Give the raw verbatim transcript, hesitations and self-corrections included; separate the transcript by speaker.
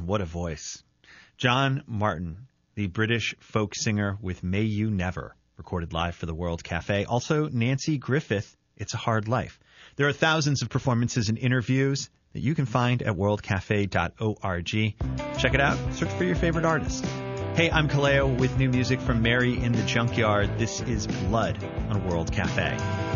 Speaker 1: man, what a voice. John Martin, the British folk singer with May You Never, recorded live for the World Cafe. Also, Nanci Griffith, It's a Hard Life. There are thousands of performances and interviews that you can find at world cafe dot org. Check it out. Search for your favorite artist. Hey, I'm Kaleo with new music from Mary in the Junkyard. This is Blood on World Cafe.